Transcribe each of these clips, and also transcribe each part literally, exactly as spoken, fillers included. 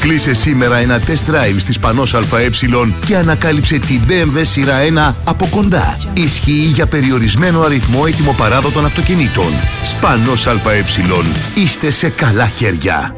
Κλείσε σήμερα ένα test drive στη Σπανός ΑΕ και ανακάλυψε την μπι εμ ντάμπλιου σειρά ένα από κοντά. Ισχύει για περιορισμένο αριθμό ετοιμοπαράδοτων αυτοκινήτων. Σπανός ΑΕ. Είστε σε καλά χέρια.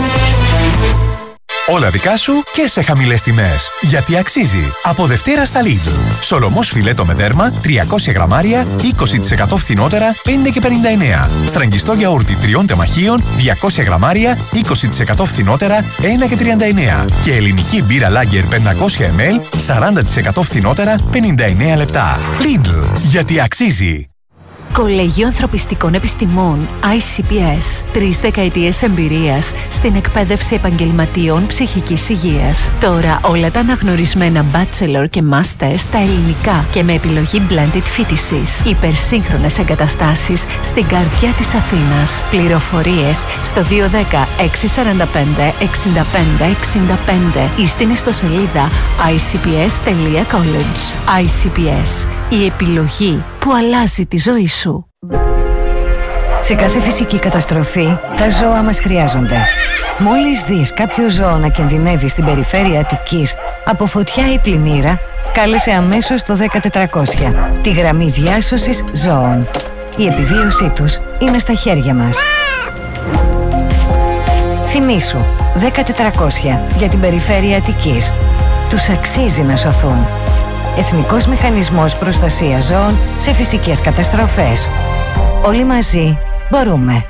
Όλα δικά σου και σε χαμηλές τιμές. Γιατί αξίζει. Από Δευτέρα στα Lidl. Σολομός φιλέτο με δέρμα τριακόσια γραμμάρια είκοσι τοις εκατό φθηνότερα πέντε και πενήντα εννέα. Στραγγιστό γιαούρτι τριών τεμαχίων διακόσια γραμμάρια είκοσι τοις εκατό φθηνότερα ένα και τριάντα εννέα. Και ελληνική μπύρα Lager πεντακόσια μιλιλίτρια σαράντα τοις εκατό φθηνότερα πενήντα εννέα λεπτά. Lidl. Γιατί αξίζει. Κολέγιο Ανθρωπιστικών Επιστημών άι σι πι ες. Τρεις δεκαετίες εμπειρίας στην εκπαίδευση επαγγελματιών ψυχικής υγείας. Τώρα όλα τα αναγνωρισμένα bachelor και master στα ελληνικά και με επιλογή blended φοιτησης. Υπερσύγχρονες εγκαταστάσεις στην καρδιά της Αθήνας. Πληροφορίες στο δύο ένα μηδέν έξι τέσσερα πέντε έξι πέντε έξι πέντε ή στην ιστοσελίδα άι σι πι ες τελεία college. άι σι πι ες. Η επιλογή που αλλάζει τη ζωή σου. Σε κάθε φυσική καταστροφή, τα ζώα μας χρειάζονται. Μόλις δεις κάποιο ζώο να κινδυνεύει στην περιφέρεια Αττικής από φωτιά ή πλημμύρα, κάλεσε αμέσως το δέκα τετρακόσια, τη γραμμή διάσωσης ζώων. Η επιβίωσή τους είναι στα χέρια μας. Θυμήσου, δέκα τετρακόσια για την περιφέρεια Αττικής. Τους αξίζει να σωθούν. Εθνικός Μηχανισμός Προστασίας Ζώων σε φυσικές καταστροφές. Όλοι μαζί μπορούμε.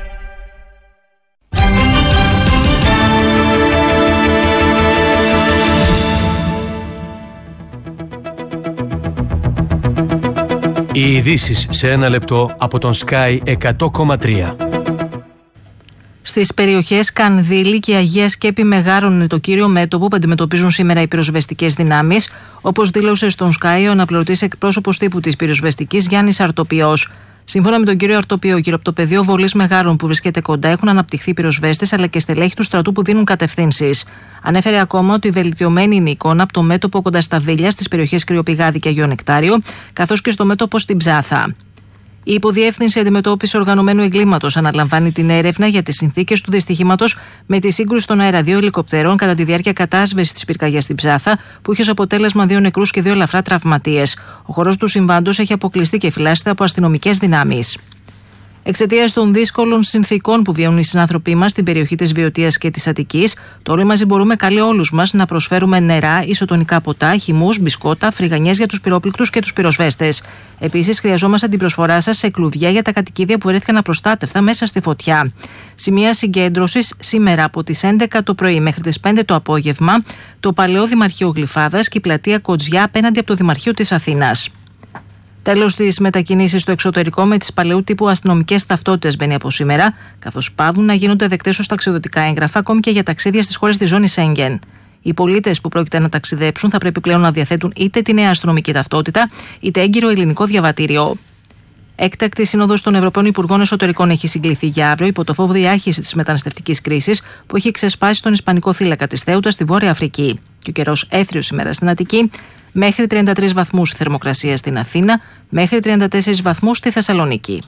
Οι ειδήσεις σε ένα λεπτό από τον Sky εκατό κόμμα τρία. Στις περιοχές Κανδύλη και Αγία Σκέπη Μεγάρων είναι το κύριο μέτωπο που αντιμετωπίζουν σήμερα οι πυροσβεστικές δυνάμεις, όπως δήλωσε στον Sky ο αναπληρωτής εκπρόσωπος τύπου της πυροσβεστικής Γιάννης Αρτοπιός. Σύμφωνα με τον κύριο Αρτοπιό, γύρω από το πεδίο βολής Μεγάρων που βρίσκεται κοντά έχουν αναπτυχθεί πυροσβέστες αλλά και στελέχη του στρατού που δίνουν κατευθύνσεις. Ανέφερε ακόμα ότι βελτιωμένη είναι η εικόνα από το μέτωπο κοντά στα Βίλια, στις περιοχές Κρυοπηγάδη και Αγίο Νεκτάριο, καθώς και στο μέτωπο στην Ψάθα. Η Υποδιεύθυνση Αντιμετώπισης Οργανωμένου Εγκλήματος αναλαμβάνει την έρευνα για τις συνθήκες του δυστυχήματος με τη σύγκρουση των αέρα δύο ελικοπτερών κατά τη διάρκεια κατάσβεσης της πυρκαγιάς στην Ψάθα, που είχε ως αποτέλεσμα δύο νεκρούς και δύο ελαφρά τραυματίες. Ο χώρος του συμβάντος έχει αποκλειστεί και φυλάσσεται από αστυνομικές δυνάμεις. Εξαιτίας των δύσκολων συνθήκων που βιώνουν οι συνάνθρωποι μας στην περιοχή της Βιωτίας και της Αττικής, το Όλοι Μαζί Μπορούμε καλεί όλους μας να προσφέρουμε νερά, ισοτονικά ποτά, χυμούς, μπισκότα, φρυγανιές για τους πυρόπληκτους και τους πυροσβέστες. Επίσης, χρειαζόμαστε την προσφορά σας σε κλουβιά για τα κατοικίδια που βρέθηκαν απροστάτευτα μέσα στη φωτιά. Σημεία συγκέντρωσης σήμερα από τις έντεκα το πρωί μέχρι τις πέντε το απόγευμα, το Παλαιό Δημαρχείο Γλυφάδας και η πλατεία Κοτζιά απέναντι από το Δημαρχείο της Αθήνας. Τέλος, τις μετακινήσεις στο εξωτερικό με τις παλαιού τύπου αστυνομικές ταυτότητες μπαίνει από σήμερα, καθώς πάβουν να γίνονται δεκτές ως ταξιδιωτικά έγγραφα ακόμη και για ταξίδια στις χώρες της ζώνης Σέγγεν. Οι πολίτες που πρόκειται να ταξιδέψουν θα πρέπει πλέον να διαθέτουν είτε τη νέα αστυνομική ταυτότητα, είτε έγκυρο ελληνικό διαβατήριο. Έκτακτη σύνοδος των Ευρωπαίων Υπουργών Εσωτερικών έχει συγκληθεί για αύριο υπό το φόβο διάχυσης της μεταναστευτικής κρίσης που έχει ξεσπάσει στον Ισπανικό θύλακα της Θέουτας στη Βόρεια Αφρική. Και ο καιρός έθριος σήμερα στην Αττική, μέχρι τριάντα τρεις βαθμούς θερμοκρασία στην Αθήνα, μέχρι τριάντα τέσσερις βαθμούς στη Θεσσαλονίκη.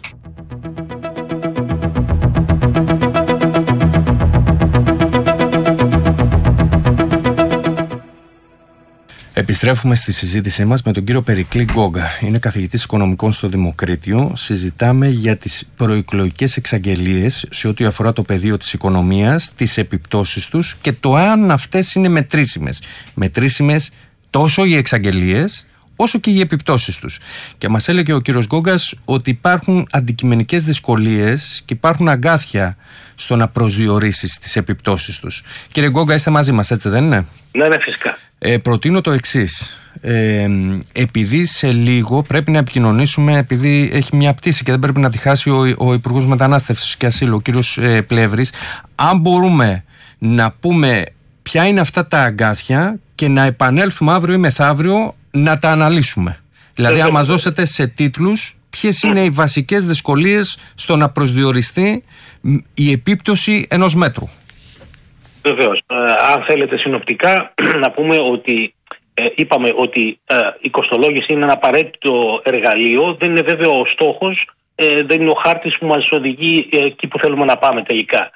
Επιστρέφουμε στη συζήτησή μας με τον κύριο Περικλή Γκόγκα. Είναι καθηγητής οικονομικών στο Δημοκρίτιο. Συζητάμε για τις προεκλογικές εξαγγελίες σε ό,τι αφορά το πεδίο της οικονομίας, τις επιπτώσεις τους και το αν αυτές είναι μετρήσιμες. Μετρήσιμες τόσο οι εξαγγελίες όσο και οι επιπτώσεις τους. Και μας έλεγε ο κύριος Γκόγκας ότι υπάρχουν αντικειμενικές δυσκολίες και υπάρχουν αγκάθια στο να προσδιορίσεις τις επιπτώσεις τους. Κύριε Γκόγκα, είστε μαζί μας, έτσι δεν είναι? Ναι, ναι, φυσικά. Ε, προτείνω το εξής. Ε, επειδή σε λίγο πρέπει να επικοινωνήσουμε, επειδή έχει μια πτήση και δεν πρέπει να τη χάσει ο, ο Υπουργός Μετανάστευσης και Ασύλου, ο κύριος ε, Πλεύρης, αν μπορούμε να πούμε ποια είναι αυτά τα αγκάθια και να επανέλθουμε αύριο ή μεθαύριο να τα αναλύσουμε. Δηλαδή, αν μας δώσετε σε τίτλους ποιες είναι οι βασικές δυσκολίες στο να προσδιοριστεί η επίπτωση ενός μέτρου. Βεβαίως. Ε, αν θέλετε συνοπτικά να πούμε ότι ε, είπαμε ότι ε, η κοστολόγηση είναι ένα απαραίτητο εργαλείο, δεν είναι βέβαιο ο στόχος, ε, δεν είναι ο χάρτης που μας οδηγεί ε, εκεί που θέλουμε να πάμε τελικά.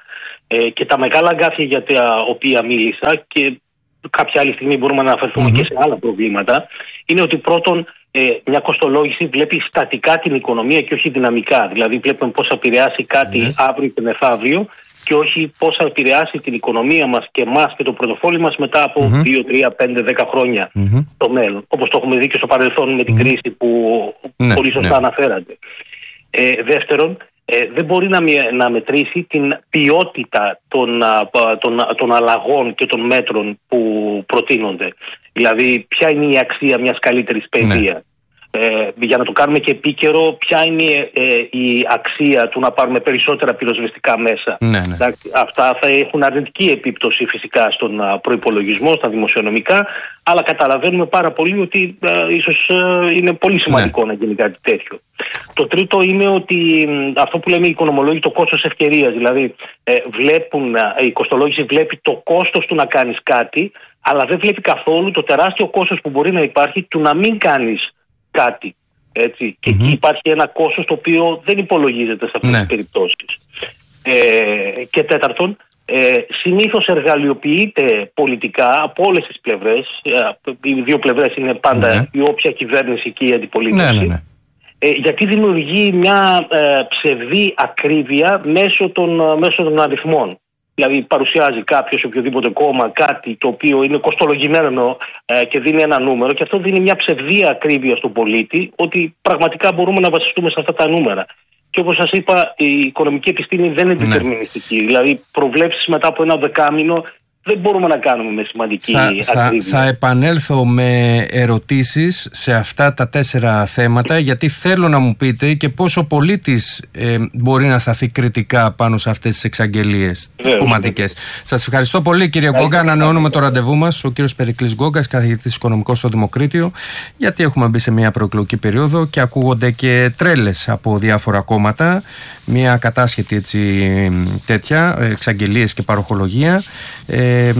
Ε, και τα μεγάλα αγκάθια για τα οποία μίλησα, και κάποια άλλη στιγμή μπορούμε να αναφερθούμε mm-hmm. και σε άλλα προβλήματα, είναι ότι πρώτον ε, μια κοστολόγηση βλέπει στατικά την οικονομία και όχι δυναμικά. Δηλαδή βλέπουμε πώς θα επηρεάσει κάτι mm-hmm. αύριο και μεθαύριο, και όχι πώς θα επηρεάσει την οικονομία μας και εμάς και το πορτοφόλι μας μετά από mm-hmm. δύο, τρία, πέντε, δέκα χρόνια mm-hmm. το μέλλον. Όπως το έχουμε δει και στο παρελθόν με την mm-hmm. κρίση που mm-hmm. πολύ σωστά mm-hmm. αναφέρατε. Ε, δεύτερον, ε, δεν μπορεί να, να μετρήσει την ποιότητα των, των, των αλλαγών και των μέτρων που προτείνονται. Δηλαδή, ποια είναι η αξία μιας καλύτερης παιδείας. Ναι. Ε, για να το κάνουμε και επίκαιρο, ποια είναι ε, η αξία του να πάρουμε περισσότερα πυροσβεστικά μέσα. Ναι, ναι. Εντάξει, αυτά θα έχουν αρνητική επίπτωση φυσικά στον προϋπολογισμό, στα δημοσιονομικά, αλλά καταλαβαίνουμε πάρα πολύ ότι ε, ίσως ε, είναι πολύ σημαντικό ναι. να γίνει κάτι τέτοιο. Το τρίτο είναι ότι ε, αυτό που λέμε οι οικονομολόγοι, το κόστος ευκαιρίας. Δηλαδή, ε, βλέπουν, ε, η κοστολόγηση βλέπει το κόστος του να κάνεις κάτι, αλλά δεν βλέπει καθόλου το τεράστιο κόστος που μπορεί να υπάρχει του να μην κάνεις κάτι. Έτσι. Και mm-hmm. εκεί υπάρχει ένα κόστος το οποίο δεν υπολογίζεται σε αυτές ναι. τις περιπτώσεις. Ε, και τέταρτον, ε, συνήθως εργαλειοποιείται πολιτικά από όλες τις πλευρές. Ε, οι δύο πλευρές είναι πάντα mm-hmm. η όποια κυβέρνηση και η αντιπολίτευση. Ναι, ναι, ναι. Ε, γιατί δημιουργεί μια ε, ψευδή ακρίβεια μέσω των, μέσω των αριθμών. Δηλαδή παρουσιάζει κάποιος, οποιοδήποτε κόμμα, κάτι το οποίο είναι κοστολογημένο ε, και δίνει ένα νούμερο, και αυτό δίνει μια ψευδή ακρίβεια στον πολίτη ότι πραγματικά μπορούμε να βασιστούμε σε αυτά τα νούμερα. Και όπως σας είπα, η οικονομική επιστήμη δεν είναι δετερμινιστική. Ναι. Δηλαδή προβλέψεις μετά από ένα δεκάμηνο δεν μπορούμε να κάνουμε με σημαντική θα, ακρίβεια. Θα, θα επανέλθω με ερωτήσεις σε αυτά τα τέσσερα θέματα, γιατί θέλω να μου πείτε και πόσο ο πολίτης ε, μπορεί να σταθεί κριτικά πάνω σε αυτές τις εξαγγελίες κομματικές. Σας ευχαριστώ πολύ, κύριε Γκόγκα. Ανανεώνουμε το ραντεβού μας. Ο κύριος Περικλής Γκόγκας, καθηγητής οικονομικός στο Δημοκρίτιο, γιατί έχουμε μπει σε μια προεκλογική περίοδο και ακούγονται και τρέλες από διάφορα κόμματα. Μια κατάσχετη έτσι, τέτοια, εξαγγελίες και παροχολογία. Ε, Ε,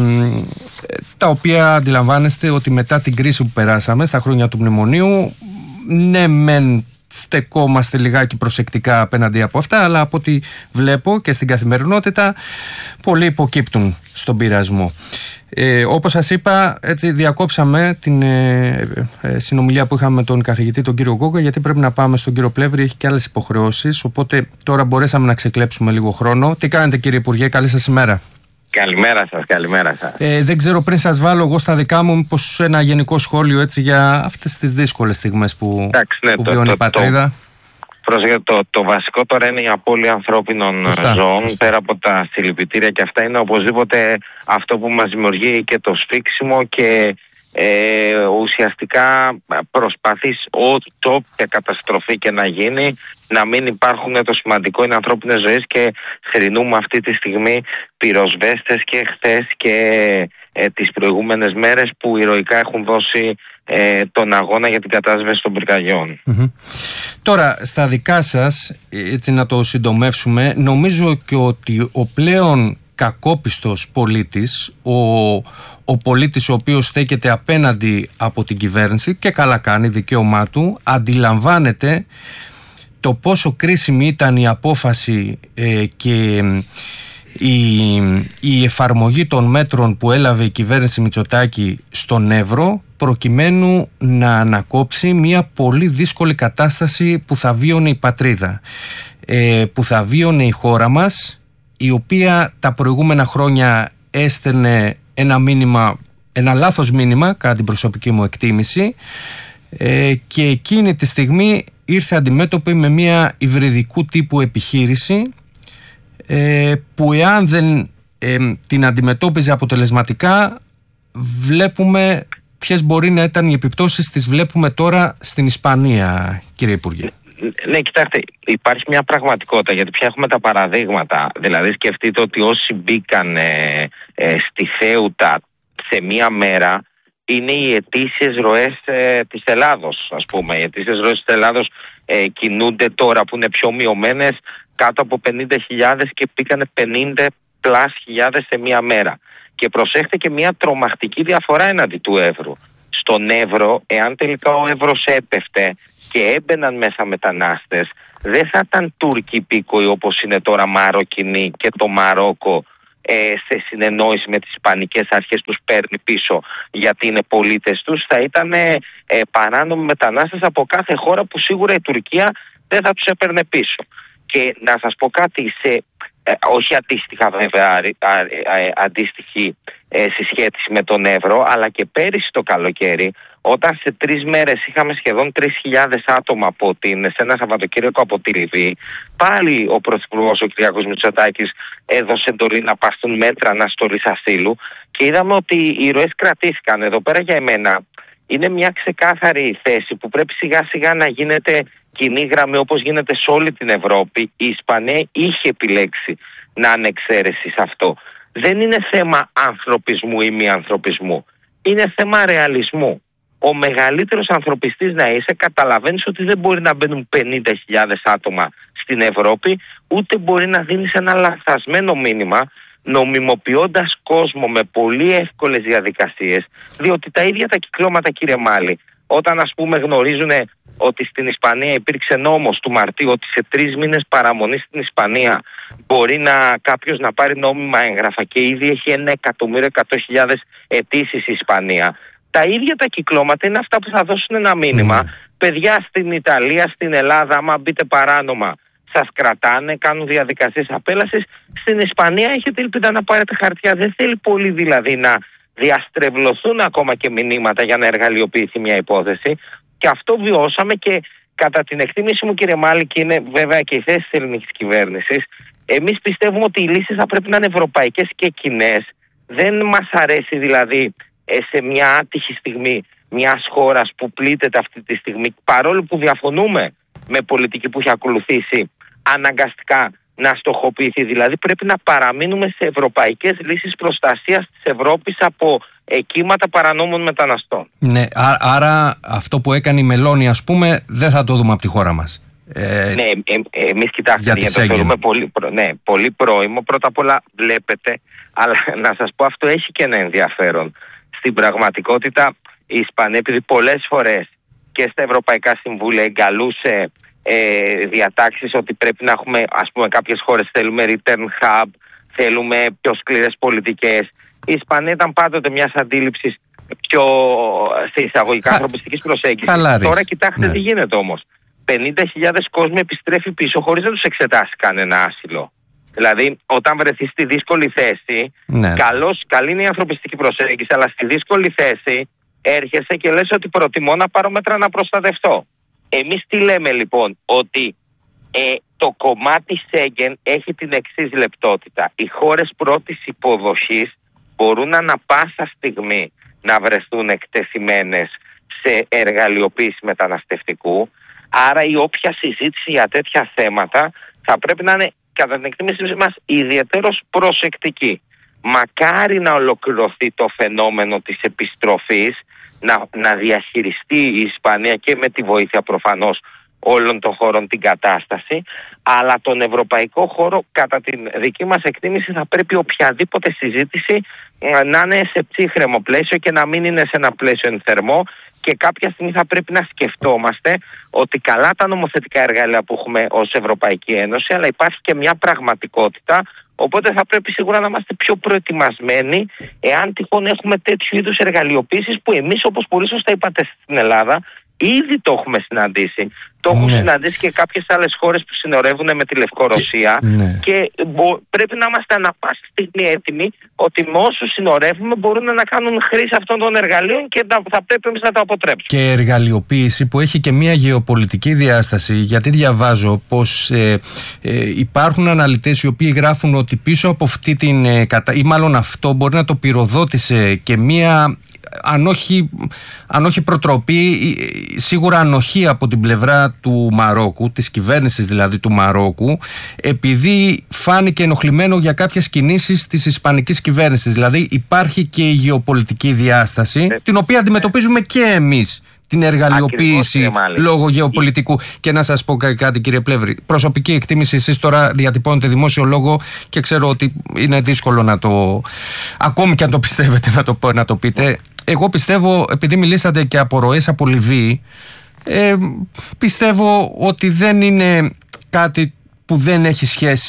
τα οποία αντιλαμβάνεστε ότι μετά την κρίση που περάσαμε στα χρόνια του μνημονίου, ναι μεν στεκόμαστε λιγάκι προσεκτικά απέναντι από αυτά, αλλά από ό,τι βλέπω και στην καθημερινότητα πολλοί υποκύπτουν στον πειρασμό. Ε, όπως σας είπα, έτσι διακόψαμε την ε, ε, συνομιλία που είχαμε με τον καθηγητή τον κύριο Γκόγκα, γιατί πρέπει να πάμε στον κύριο Πλεύρη, έχει και άλλες υποχρεώσεις, οπότε τώρα μπορέσαμε να ξεκλέψουμε λίγο χρόνο. Τι κάνετε, κύριε Υπουργέ, καλή σας ημέρα. Καλημέρα σας, καλημέρα σας. Ε, δεν ξέρω, πριν σας βάλω εγώ στα δικά μου, μήπως ένα γενικό σχόλιο έτσι για αυτές τις δύσκολες στιγμές που, Εντάξει, ναι, που το, βιώνει το, η πατρίδα. Το, το, το, το βασικό τώρα είναι η απώλεια ανθρώπινων Φωστά. ζώων, Φωστά. πέρα από τα συλληπιτήρια, και αυτά είναι οπωσδήποτε αυτό που μας δημιουργεί και το σφίξιμο και ε, ουσιαστικά προσπαθείς όποια καταστροφή και να γίνει να μην υπάρχουν. Το σημαντικό είναι ανθρώπινες ζωές και θρηνούμε αυτή τη στιγμή πυροσβέστες και χθες και ε, τις προηγούμενες μέρες που ηρωικά έχουν δώσει ε, τον αγώνα για την κατάσβεση των πυρκαγιών. Mm-hmm. Τώρα στα δικά σας, έτσι να το συντομεύσουμε, νομίζω και ότι ο πλέον κακόπιστος πολίτης, ο, ο πολίτης ο οποίος στέκεται απέναντι από την κυβέρνηση, και καλά κάνει, δικαίωμά του, αντιλαμβάνεται το πόσο κρίσιμη ήταν η απόφαση ε, και η, η εφαρμογή των μέτρων που έλαβε η κυβέρνηση Μητσοτάκη στον Εύρο, προκειμένου να ανακόψει μια πολύ δύσκολη κατάσταση που θα βίωνε η πατρίδα, ε, που θα βίωνε η χώρα μας, η οποία τα προηγούμενα χρόνια έστελνε ένα μήνυμα, ένα λάθος μήνυμα κατά την προσωπική μου εκτίμηση, ε, και εκείνη τη στιγμή ήρθε αντιμέτωπη με μια υβριδικού τύπου επιχείρηση, ε, που εάν δεν ε, την αντιμετώπιζε αποτελεσματικά, βλέπουμε ποιες μπορεί να ήταν οι επιπτώσεις, τις βλέπουμε τώρα στην Ισπανία, κύριε Υπουργέ. Ναι, κοιτάξτε, υπάρχει μια πραγματικότητα, γιατί πια έχουμε τα παραδείγματα. Δηλαδή σκεφτείτε ότι όσοι μπήκαν ε, ε, στη Θέουτα σε μία μέρα είναι οι ετήσιες ροές ε, της Ελλάδος, ας πούμε. Οι ετήσιες ροές της Ελλάδος ε, κινούνται τώρα που είναι πιο μειωμένες κάτω από πενήντα χιλιάδες και πήγανε πενήντα πλάς χιλιάδες σε μία μέρα. Και προσέχτε και μια τρομακτική διαφορά έναντι του Εύρου. Στον Εύρο, εάν τελικά ο Εύρος έπεφτε και έμπαιναν μέσα μετανάστες, δεν θα ήταν Τούρκοι υπήκοοι όπως είναι τώρα Μαροκινοί και το Μαρόκο σε συνεννόηση με τις ισπανικές αρχές τους παίρνει πίσω γιατί είναι πολίτες τους, θα ήταν ε, παράνομοι μετανάστες από κάθε χώρα που σίγουρα η Τουρκία δεν θα τους έπαιρνε πίσω. Και να σας πω κάτι, σε, ε, όχι αντίστοιχα βέβαια α, α, α, αντίστοιχη ε, συσχέτιση με τον Εύρο, αλλά και πέρυσι το καλοκαίρι, όταν σε τρεις μέρες είχαμε σχεδόν τρεις χιλιάδες άτομα από την, σε ένα Σαββατοκύριακο από τη Λιβύη, πάλι ο Πρωθυπουργός ο Κυριάκος Μητσοτάκης έδωσε εντολή να πάρθουν μέτρα αναστολής ασύλου και είδαμε ότι οι ροές κρατήθηκαν. Εδώ πέρα για εμένα είναι μια ξεκάθαρη θέση που πρέπει σιγά σιγά να γίνεται κοινή γραμμή όπως γίνεται σε όλη την Ευρώπη. Η Ισπανία είχε επιλέξει να είναι εξαίρεση σε αυτό. Δεν είναι θέμα ανθρωπισμού ή μη ανθρωπισμού. Είναι θέμα ρεαλισμού. Ο μεγαλύτερος ανθρωπιστής να είσαι, καταλαβαίνεις ότι δεν μπορεί να μπαίνουν πενήντα χιλιάδες άτομα στην Ευρώπη, ούτε μπορεί να δίνεις ένα λανθασμένο μήνυμα νομιμοποιώντας κόσμο με πολύ εύκολες διαδικασίες, διότι τα ίδια τα κυκλώματα, κύριε Μάλη, όταν ας πούμε γνωρίζουν ότι στην Ισπανία υπήρξε νόμος του Μαρτίου ότι σε τρεις μήνες παραμονή στην Ισπανία μπορεί να κάποιος να πάρει νόμιμα έγγραφα και ήδη έχει ένα εκατομμύριο εκατό χιλιάδες αιτήσεις η Ισπανία. Τα ίδια τα κυκλώματα είναι αυτά που θα δώσουν ένα μήνυμα. Mm. Παιδιά στην Ιταλία, στην Ελλάδα, άμα μπείτε παράνομα, σας κρατάνε, κάνουν διαδικασίες απέλασης. Στην Ισπανία έχετε ελπίδα να πάρετε χαρτιά. Δεν θέλει πολύ δηλαδή να διαστρεβλωθούν ακόμα και μηνύματα για να εργαλειοποιηθεί μια υπόθεση. Και αυτό βιώσαμε και κατά την εκτίμηση μου, κύριε Μάλη, και είναι βέβαια και η θέση της ελληνικής κυβέρνησης, εμείς πιστεύουμε ότι οι λύσεις θα πρέπει να είναι ευρωπαϊκές και κοινές. Δεν μας αρέσει δηλαδή σε μια άτυχη στιγμή μιας χώρας που πλήττεται αυτή τη στιγμή, παρόλο που διαφωνούμε με πολιτική που έχει ακολουθήσει, αναγκαστικά να στοχοποιηθεί. Δηλαδή πρέπει να παραμείνουμε σε ευρωπαϊκές λύσεις προστασίας της Ευρώπης από κύματα παρανόμων μεταναστών. Ναι, α, άρα αυτό που έκανε η Μελώνη, ας πούμε, δεν θα το δούμε από τη χώρα μας. Ε, ναι, ε, ε, εμείς κοιτάξτε, γιατί το θεωρούμε πολύ, ναι, πολύ πρόημο. Πρώτα απ' όλα βλέπετε, αλλά να σας πω, αυτό έχει και ένα ενδιαφέρον. Στην πραγματικότητα η Ισπανία, επειδή πολλές φορές και στα Ευρωπαϊκά Συμβούλια εγκαλούσε ε, διατάξεις ότι πρέπει να έχουμε, ας πούμε, κάποιες χώρες θέλουμε return hub, θέλουμε πιο σκληρές πολιτικές. Η Ισπανία ήταν πάντοτε μιας αντίληψης πιο σε εισαγωγικά ανθρωπιστικής προσέγγισης. Χαλάρης. Τώρα κοιτάξτε ναι. τι γίνεται όμως. πενήντα χιλιάδες κόσμοι επιστρέφει πίσω χωρίς να τους εξετάσει κανένα άσυλο. Δηλαδή, όταν βρεθεί στη δύσκολη θέση, ναι. καλώς, καλή είναι η ανθρωπιστική προσέγγιση, αλλά στη δύσκολη θέση έρχεσαι και λες ότι προτιμώ να πάρω μέτρα να προστατευτώ. Εμείς τι λέμε λοιπόν, ότι ε, το κομμάτι Σέγγεν έχει την εξής λεπτότητα. Οι χώρες πρώτης υποδοχής μπορούν ανα πάσα στιγμή να βρεθούν εκτεθειμένες σε εργαλειοποίηση μεταναστευτικού, άρα η όποια συζήτηση για τέτοια θέματα θα πρέπει να είναι, κατά την εκτίμηση μας, ιδιαίτερος προσεκτική. Μακάρι να ολοκληρωθεί το φαινόμενο της επιστροφής, να, να διαχειριστεί η Ισπανία και με τη βοήθεια προφανώς όλων των χωρών την κατάσταση, αλλά τον ευρωπαϊκό χώρο, κατά την δική μας εκτίμηση, θα πρέπει οποιαδήποτε συζήτηση να είναι σε ψύχρεμο πλαίσιο και να μην είναι σε ένα πλαίσιο ενθερμό, και κάποια στιγμή θα πρέπει να σκεφτόμαστε ότι καλά τα νομοθετικά εργαλεία που έχουμε ως Ευρωπαϊκή Ένωση, αλλά υπάρχει και μια πραγματικότητα, οπότε θα πρέπει σίγουρα να είμαστε πιο προετοιμασμένοι εάν τυχόν έχουμε τέτοιου είδους εργαλειοποίησεις που εμείς, όπως πολύ σωστά είπατε, στην Ελλάδα ήδη το έχουμε συναντήσει. Το έχουν ναι. συναντήσει και κάποιες άλλες χώρες που συνορεύουν με τη Λευκορωσία. Ναι. Και μπο, πρέπει να είμαστε ανά πάση στιγμή έτοιμοι ότι με όσους συνορεύουμε μπορούν να κάνουν χρήση αυτών των εργαλείων και να, θα πρέπει εμείς να το αποτρέψουμε. Και εργαλειοποίηση που έχει και μια γεωπολιτική διάσταση, γιατί διαβάζω πως ε, ε, υπάρχουν αναλυτές οι οποίοι γράφουν ότι πίσω από αυτή την ε, κατα... ή μάλλον αυτό μπορεί να το πυροδότησε και μια, αν όχι, αν όχι προτροπή, σίγουρα ανοχή από την πλευρά του Μαρόκου, της κυβέρνησης δηλαδή του Μαρόκου, επειδή φάνηκε ενοχλημένο για κάποιες κινήσεις της ισπανικής κυβέρνησης. Δηλαδή υπάρχει και η γεωπολιτική διάσταση, ε, την οποία αντιμετωπίζουμε και εμείς, την εργαλειοποίηση ακριβώς, λόγω γεωπολιτικού. Και να σας πω κάτι, κύριε Πλεύρη, προσωπική εκτίμηση, εσείς τώρα διατυπώνετε δημόσιο λόγο και ξέρω ότι είναι δύσκολο να το, ακόμη και αν το πιστεύετε, να το, να το πείτε. Εγώ πιστεύω, επειδή μιλήσατε και από ροές από Λιβύη, ε, πιστεύω ότι δεν είναι κάτι που δεν έχει σχέση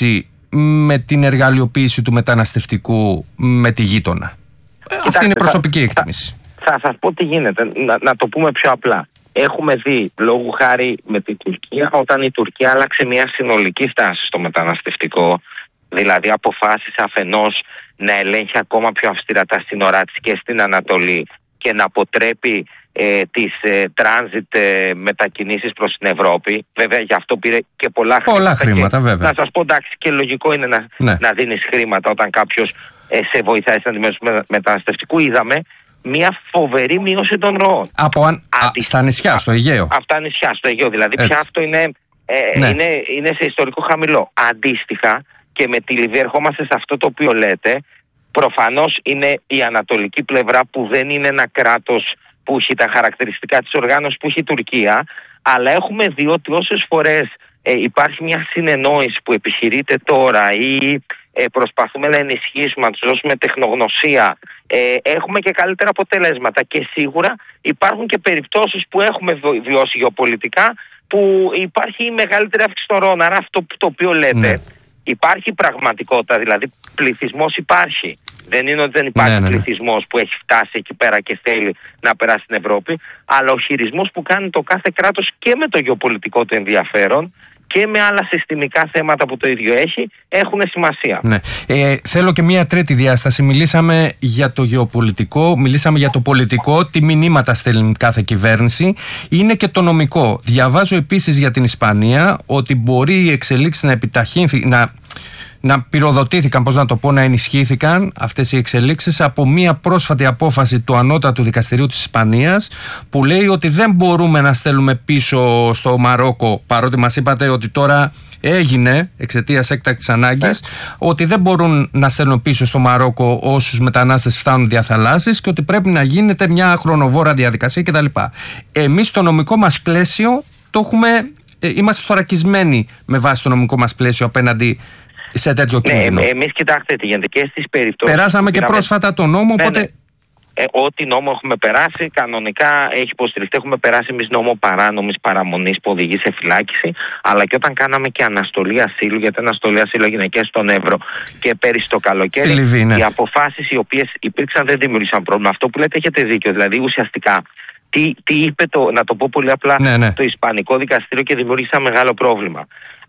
με την εργαλειοποίηση του μεταναστευτικού με τη γείτονα? Κοιτάξτε, αυτή είναι η προσωπική εκτίμηση. Θα, θα σας πω τι γίνεται, να, να το πούμε πιο απλά. Έχουμε δει λόγου χάρη με την Τουρκία, όταν η Τουρκία άλλαξε μια συνολική στάση στο μεταναστευτικό, δηλαδή αποφάσισε αφενός να ελέγχει ακόμα πιο αυστηρά τα σύνορά της και στην Ανατολή και να αποτρέπει ε, τις ε, τράνζιτ ε, μετακινήσεις προς την Ευρώπη. Βέβαια γι' αυτό πήρε και πολλά, πολλά χρήματα. χρήματα και, βέβαια. Να σας πω, εντάξει, και λογικό είναι να, ναι. να δίνεις χρήματα όταν κάποιος ε, σε βοηθάει στην αντιμετώπιση με, μεταναστευτικού. Είδαμε μια φοβερή μείωση των ροών. Από αν, Αντι... α, στα νησιά, στο Αιγαίο. Αυτά νησιά, στο Αιγαίο. Δηλαδή έτσι. Πια αυτό είναι, ε, ναι. είναι, είναι σε ιστορικό χαμηλό. Αντίστοιχα και με τη Λιβύη ερχόμαστε σε αυτό το οποίο λέτε. Προφανώς είναι η ανατολική πλευρά που δεν είναι ένα κράτος που έχει τα χαρακτηριστικά της οργάνωσης που έχει η Τουρκία, αλλά έχουμε δει ότι όσες φορές ε, υπάρχει μια συνεννόηση που επιχειρείται τώρα ή ε, προσπαθούμε να ενισχύσουμε, να τους δώσουμε τεχνογνωσία, ε, έχουμε και καλύτερα αποτελέσματα. Και σίγουρα υπάρχουν και περιπτώσεις που έχουμε βιώσει γεωπολιτικά που υπάρχει η μεγαλύτερη αύξηση των ροών. Άρα αυτό το οποίο λέτε, ναι. Υπάρχει πραγματικότητα, δηλαδή πληθυσμός υπάρχει. Δεν είναι ότι δεν υπάρχει ναι, ναι, ναι. πληθυσμός που έχει φτάσει εκεί πέρα και θέλει να περάσει στην Ευρώπη, αλλά ο χειρισμός που κάνει το κάθε κράτος και με το γεωπολιτικό του ενδιαφέρον και με άλλα συστημικά θέματα που το ίδιο έχει, έχουν σημασία. Ναι. Ε, θέλω και μία τρίτη διάσταση. Μιλήσαμε για το γεωπολιτικό, μιλήσαμε για το πολιτικό, τι μηνύματα στέλνει κάθε κυβέρνηση. Είναι και το νομικό. Διαβάζω επίσης για την Ισπανία ότι μπορεί οι εξελίξεις να επιταχύνθηκαν, να, να πυροδοτήθηκαν, πώς να το πω, να ενισχύθηκαν αυτές οι εξελίξεις από μία πρόσφατη απόφαση του Ανώτατου Δικαστηρίου της Ισπανίας που λέει ότι δεν μπορούμε να στέλνουμε πίσω στο Μαρόκο, παρότι μας είπατε ότι τώρα έγινε εξαιτίας έκτακτης ανάγκης, yeah. ότι δεν μπορούν να στέλνουν πίσω στο Μαρόκο όσους μετανάστες φτάνουν διαθαλάσσης και ότι πρέπει να γίνεται μια χρονοβόρα διαδικασία κτλ. Εμείς στο νομικό μας πλαίσιο το έχουμε, είμαστε θωρακισμένοι με βάση το νομικό μας πλαίσιο απέναντι σε τέτοιο κίνδυνο. Ναι, εμείς κοιτάξτε τι γίνεται και στις περιπτώσεις. Περάσαμε και πρόσφατα το νόμο, ναι, οπότε. Ναι. Ε, ό,τι νόμο έχουμε περάσει, κανονικά έχει υποστηριχθεί. Έχουμε περάσει εμείς νόμο παράνομης παραμονής που οδηγεί σε φυλάκιση, αλλά και όταν κάναμε και αναστολή ασύλου, γιατί αναστολή ασύλου έγινε και στον Εύρο και πέρυσι το καλοκαίρι. Λιβύη, ναι. Οι αποφάσεις οι οποίες υπήρξαν δεν δημιούργησαν πρόβλημα. Αυτό που λέτε έχετε δίκιο. Δηλαδή ουσιαστικά. Τι, τι είπε το, να το πω πολύ απλά, ναι, ναι. το Ισπανικό Δικαστήριο και δημιούργησαν μεγάλο πρόβλημα.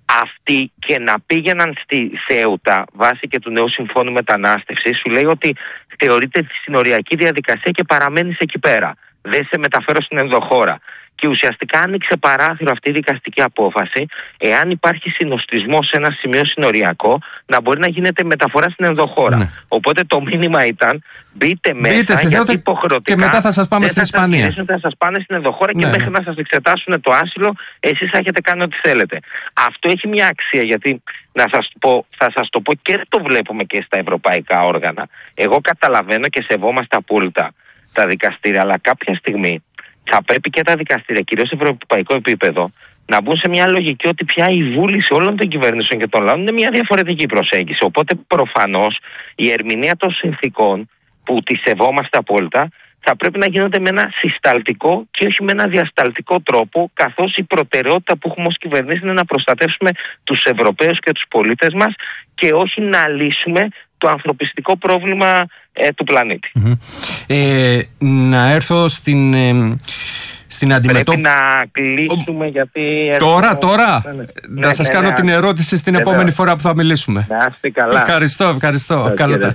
Αυτοί και να πήγαιναν στη Σέουτα βάσει και του νέου συμφώνου μετανάστευσης, σου λέει ότι θεωρείται τη συνοριακή διαδικασία και παραμένεις εκεί πέρα. Δεν σε μεταφέρω στην ενδοχώρα. Και ουσιαστικά άνοιξε παράθυρο αυτή η δικαστική απόφαση, εάν υπάρχει συνοστισμό σε ένα σημείο συνοριακό, να μπορεί να γίνεται μεταφορά στην ενδοχώρα. Ναι. Οπότε το μήνυμα ήταν μπείτε μέσα, μπείτε γιατί υποχρεωτικά και μετά θα σας πάμε στην Ισπανία. Θα σας πάνε στην ενδοχώρα ναι. και μέχρι να σας εξετάσουν το άσυλο, εσείς θα έχετε κάνει ό,τι θέλετε. Αυτό έχει μια αξία, γιατί να σας πω, θα σας το πω και το βλέπουμε και στα ευρωπαϊκά όργανα. Εγώ καταλαβαίνω και σεβόμαστε απόλυτα τα δικαστήρια, αλλά κάποια στιγμή θα πρέπει και τα δικαστήρια, κυρίως σε ευρωπαϊκό επίπεδο, να μπουν σε μια λογική ότι πια η βούληση όλων των κυβερνήσεων και των λαών είναι μια διαφορετική προσέγγιση. Οπότε προφανώς η ερμηνεία των συνθήκων που τη σεβόμαστε απόλυτα θα πρέπει να γίνονται με ένα συσταλτικό και όχι με ένα διασταλτικό τρόπο, καθώς η προτεραιότητα που έχουμε ως κυβερνήσεις είναι να προστατεύσουμε τους Ευρωπαίους και τους πολίτες μας και όχι να λύσουμε το ανθρωπιστικό πρόβλημα ε, του πλανήτη. Mm-hmm. Ε, να έρθω στην, ε, στην αντιμετώπιση. Πρέπει να κλείσουμε γιατί... Τώρα, έρθω... τώρα! Ναι, ναι. Να ναι, σας ναι, κάνω ναι, την ερώτηση στην ναι, επόμενη ναι. φορά που θα μιλήσουμε. Να είστε καλά. Ευχαριστώ, ευχαριστώ.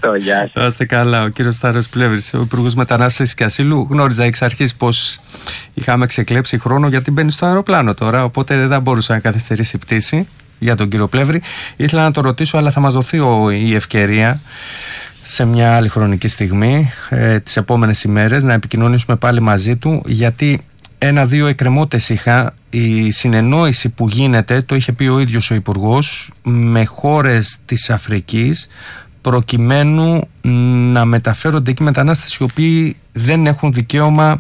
Να είστε καλά. Ο κύριος Σταύρος Πλεύρης, ο Υπουργός Μετανάστευσης και Ασύλου. Γνώριζα εξ αρχής πως είχαμε ξεκλέψει χρόνο γιατί μπαίνει στο αεροπλάνο τώρα, οπότε δεν θα μπορούσα να καθυστερήσει η πτήση για τον κύριο Πλεύρη. Ήθελα να το ρωτήσω, αλλά θα μας δοθεί η ευκαιρία σε μια άλλη χρονική στιγμή, ε, τις επόμενες ημέρες, να επικοινωνήσουμε πάλι μαζί του, γιατί ένα-δύο εκκρεμότητες είχα. Η συνεννόηση που γίνεται, το είχε πει ο ίδιος ο Υπουργός, με χώρες της Αφρικής, προκειμένου να μεταφέρονται εκεί μετανάστες οι οποίοι δεν έχουν δικαίωμα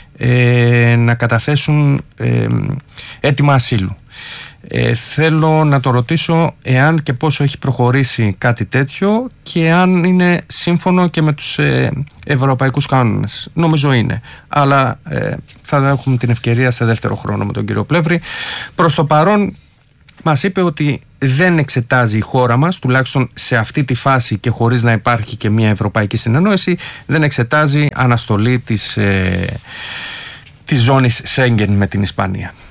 ε, να καταθέσουν ε, αίτημα ασύλου. Ε, θέλω να το ρωτήσω εάν και πόσο έχει προχωρήσει κάτι τέτοιο και αν είναι σύμφωνο και με τους ε, ευρωπαϊκούς κανόνες. Νομίζω είναι, αλλά ε, θα έχουμε την ευκαιρία σε δεύτερο χρόνο με τον κύριο Πλεύρη. Προς το παρόν μας είπε ότι δεν εξετάζει η χώρα μας, τουλάχιστον σε αυτή τη φάση και χωρίς να υπάρχει και μια ευρωπαϊκή συνεννόηση, δεν εξετάζει αναστολή της, ε, της ζώνης Σέγγεν με την Ισπανία.